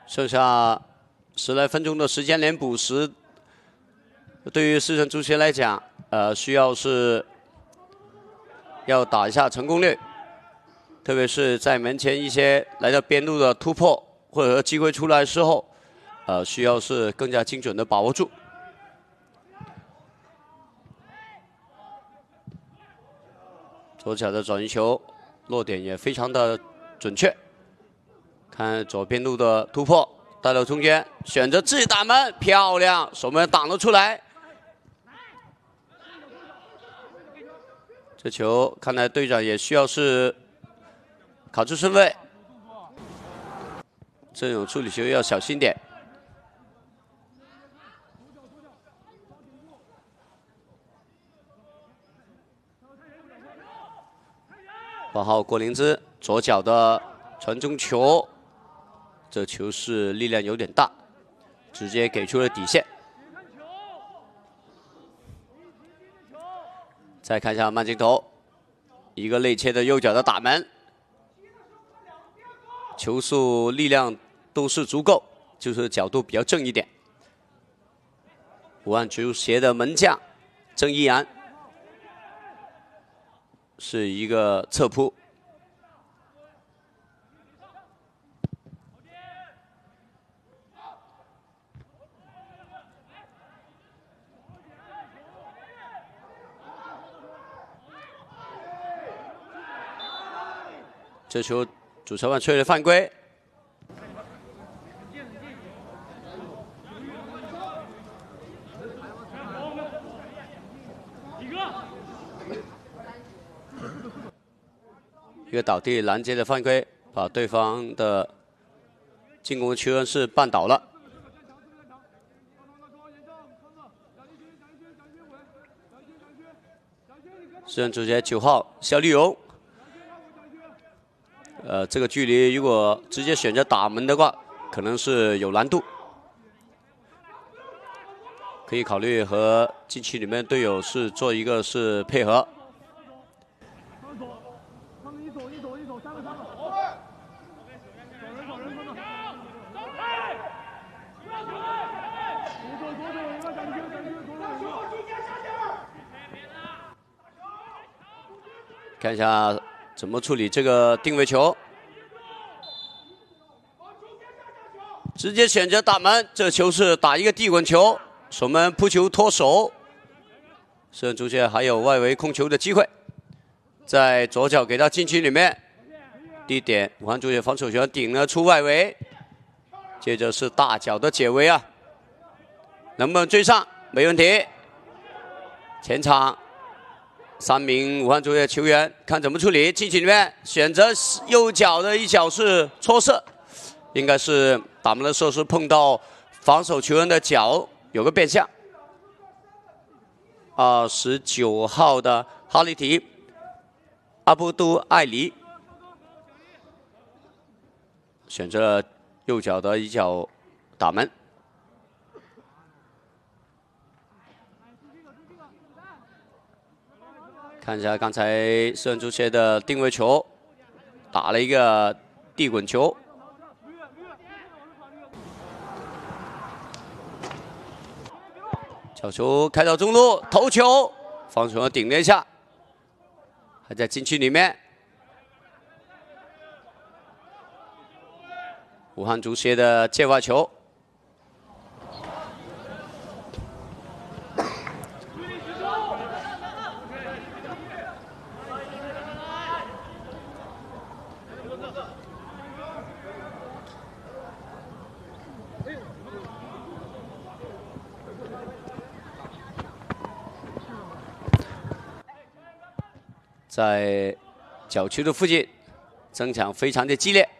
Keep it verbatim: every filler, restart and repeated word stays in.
剩下十来分钟的时间连补时，对于四川足协来讲，呃，需要是要打一下成功率，特别是在门前一些来到边路的突破或者机会出来之后，呃，需要是更加精准的把握住。左脚的转移球落点也非常的准确，看左边路的突破。 带到中间，选择自己打门，漂亮，守门挡了出来。这球看来队长也需要是考出身位，这种处理球要小心点。八号郭灵芝左脚的传中球。 这球是力量有点大，直接给出了底线。再看一下慢镜头，一个内切的右脚的打门，球速、力量都是足够，就是角度比较正一点。武汉足协的门将郑依然是一个侧扑。 这球主裁判吹了犯规，一个倒地拦截的犯规，把对方的进攻球员是绊倒了。四川足协九号肖立荣。 呃，这个距离如果直接选择打门的话，可能是有难度，可以考虑和禁区里面队友是做一个是配合。看一下。 怎么处理这个定位球？直接选择打门，这球是打一个地滚球，守门扑球脱手。四川足协还有外围控球的机会，在左脚给到禁区里面，低点，武汉足协防守球员顶了出外围，接着是大脚的解围啊，能不能追上？没问题，前场。 三名武汉足协球员看怎么处理，禁区里面选择右脚的一脚是搓射，应该是打门的时候是碰到防守球员的脚，有个变向。二十九号的哈利提阿布都艾里选择了右脚的一脚打门。 看一下刚才四川足协的定位球，打了一个地滚球。角球开到中路，头球，防守员顶了一下，还在禁区里面。武汉足协的界外球。 在角球的附近，争抢非常的激烈。